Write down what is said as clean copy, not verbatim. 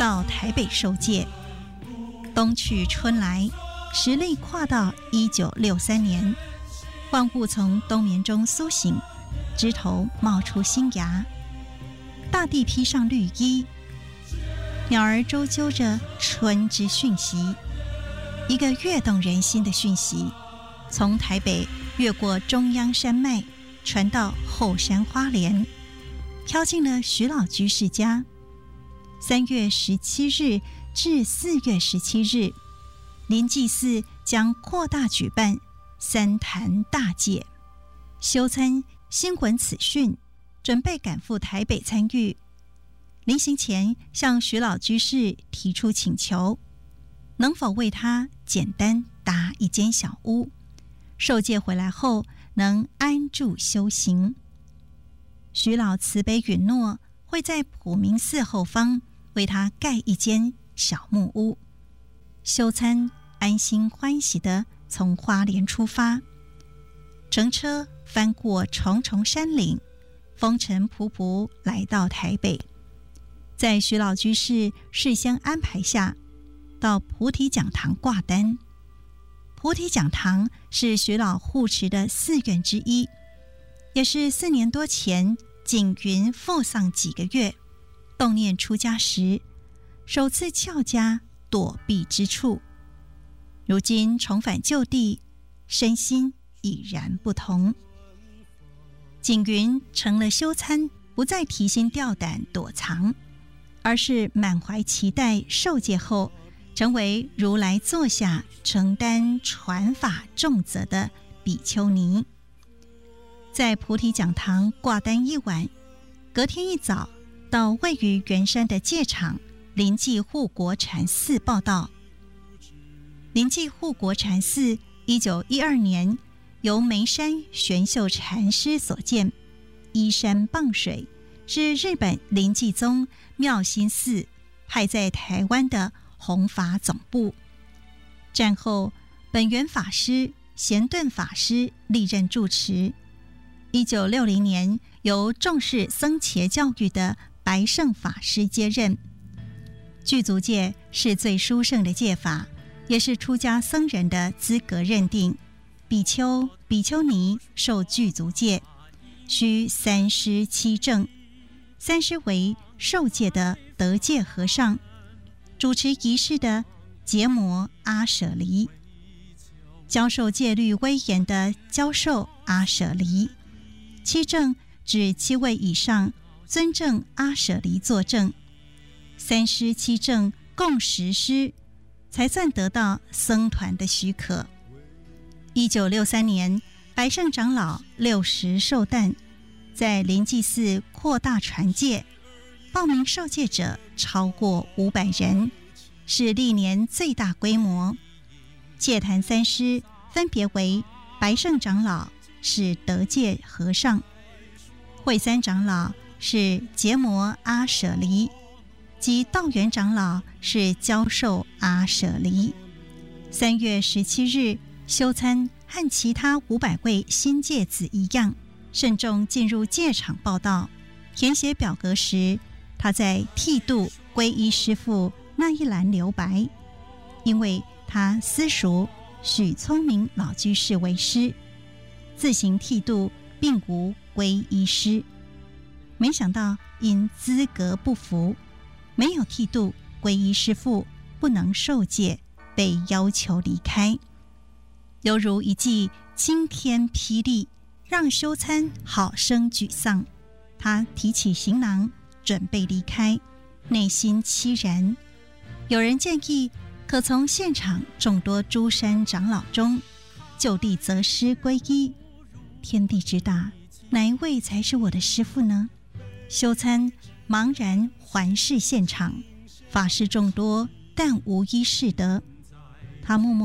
到台北受戒。冬去春来，时历跨到1963年，万物从冬眠中苏醒，枝头冒出新芽，大地披上绿衣，鸟儿周啾着春之讯息。一个跃动人心的讯息，从台北越过中央山脉，传到后山花莲，飘进了徐老居士家。3月17日至4月17日，临济寺将扩大举办三坛大戒。修参新闻此讯，准备赶赴台北参与。临行前向徐老居士提出请求，能否为他简单搭一间小屋，受戒回来后能安住修行。徐老慈悲允诺，会在普明寺后方为他盖一间小木屋。修参安心欢喜地从花莲出发，乘车翻过重重山岭，风尘仆仆来到台北。在徐老居士事先安排下，到菩提讲堂挂单。菩提讲堂是徐老护持的4院之一，也是4年多前景云赴丧几个月，动念出家时首次翘家躲避之处。如今重返旧地，身心已然不同。景云成了修参不再提心吊胆躲藏，而是满怀期待受戒后成为如来座下承担传法重责的比丘尼。在菩提讲堂挂单一晚，隔天一早到位于圆山的戒场临济护国禅寺报道。临济护国禅寺1912年由眉山玄秀禅师所建，依山傍水，是日本临济宗妙心寺派在台湾的弘法总部。战后本源法师、贤顿法师历任住持。1960年由重视僧伽教育的白胜法师接任。具足戒是最殊胜的戒法，也是出家僧人的资格认定。比丘、比丘尼受具足戒，需3师7证。3师为受戒的得戒和尚，主持仪式的结摩阿舍离，教授戒律威严的教授阿舍离。7证指7位以上尊正阿舍离作证。3师7证共10师，才算得到僧团的许可。1963年，白胜长老60受诞，在临济寺扩大传戒，报名受戒者超过500人，是历年最大规模。戒坛3师分别为白胜长老是得戒和尚，慧三长老是结摩阿舍离，及道元长老是教授阿舍离。3月17日，修参和其他500位新戒子一样，慎重进入戒场报到。填写表格时，他在剃度皈依师父那一栏留白，因为他私塾许聪明老居士为师，自行剃度，并无皈依师。没想到因资格不符，没有剃度皈依师父，不能受戒，被要求离开。犹如一记惊天霹雳，让修参好生沮丧。他提起行囊准备离开，内心凄然。有人建议可从现场众多诸山长老中就地择师皈依。天地之大，哪一位才是我的师父呢？修参茫然环视现场，法师众多，但无一是得。他默默